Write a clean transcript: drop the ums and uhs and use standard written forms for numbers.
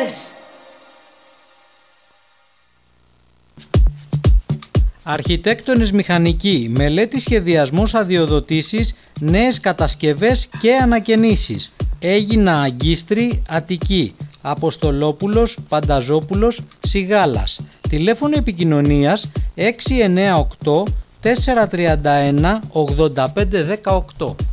Αρχιτέκτονες μηχανικοί, μελέτη σχεδιασμός αδειοδοτήσεις, νέες κατασκευές και ανακαινήσεις. Έγινα Αγκίστρη, Αττική. Αποστολόπουλος, Πανταζόπουλος, Σιγάλας. Τηλέφωνο επικοινωνίας 698 431 8518.